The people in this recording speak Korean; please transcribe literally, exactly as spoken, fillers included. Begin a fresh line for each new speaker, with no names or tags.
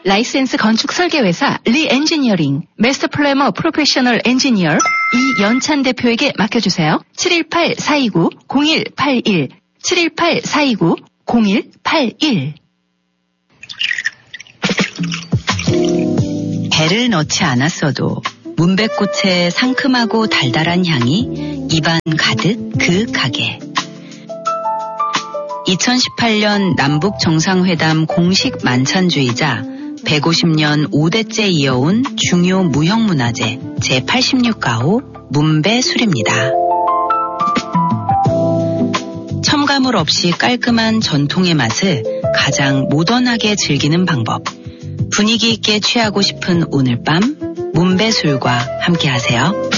라이센스 건축 설계회사 리엔지니어링 마스터 플래머 프로페셔널 엔지니어 이연찬 대표에게 맡겨주세요. 칠일팔 사이구 공일팔일 칠일팔 사이구 공일팔일.
배를 넣지 않았어도 문백꽃의 상큼하고 달달한 향이 입안 가득 그 가게. 이천십팔 년 남북 정상회담 공식 만찬주의자 백오십 년 오 대째 이어온 중요 무형문화재 제팔십육 가호 문배술입니다. 첨가물 없이 깔끔한 전통의 맛을 가장 모던하게 즐기는 방법. 분위기 있게 취하고 싶은 오늘 밤 문배술과 함께하세요.